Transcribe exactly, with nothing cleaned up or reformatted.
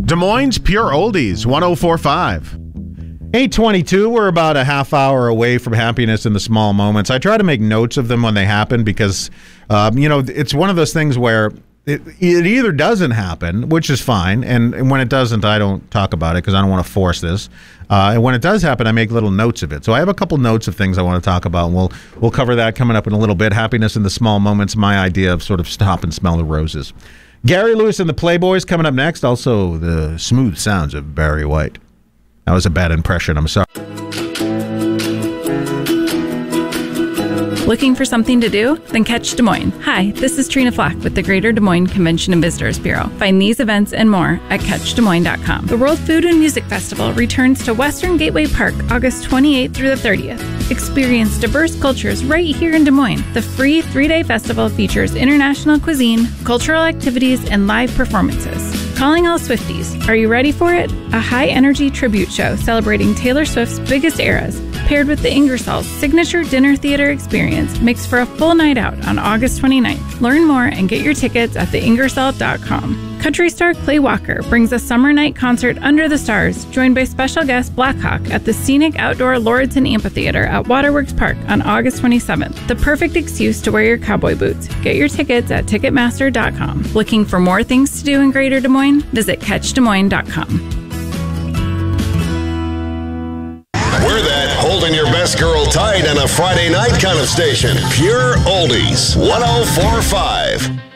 Des Moines Pure Oldies, one oh four point five. eight twenty-two, we're about a half hour away from happiness in the small moments. I try to make notes of them when they happen because, um, you know, it's one of those things where it, it either doesn't happen, which is fine, and, and when it doesn't, I don't talk about it because I don't want to force this. Uh, and when it does happen, I make little notes of it. So I have a couple notes of things I want to talk about, and we'll, we'll cover that coming up in a little bit. Happiness in the small moments, my idea of sort of stop and smell the roses. Gary Lewis and the Playboys coming up next. Also, the smooth sounds of Barry White. That was a bad impression. I'm sorry. Looking for something to do? Then catch Des Moines. Hi, this is Trina Flack with the Greater Des Moines Convention and Visitors Bureau. Find these events and more at catch des moines dot com. The World Food and Music Festival returns to Western Gateway Park August twenty-eighth through the thirtieth. Experience diverse cultures right here in Des Moines. The free three-day festival features international cuisine, cultural activities, and live performances. Calling all Swifties. Are you ready for it? A high-energy tribute show celebrating Taylor Swift's biggest eras, paired with the Ingersoll's signature dinner theater experience, makes for a full night out on August twenty-ninth. Learn more and get your tickets at the ingersoll dot com. Country star Clay Walker brings a summer night concert under the stars, joined by special guest Blackhawk at the scenic outdoor Lauridsen Amphitheater at Waterworks Park on August twenty-seventh. The perfect excuse to wear your cowboy boots. Get your tickets at ticketmaster dot com. Looking for more things to do in Greater Des Moines? Visit catch des moines dot com. We're that holding your best girl tight on a Friday night kind of station. Pure Oldies, one oh four point five.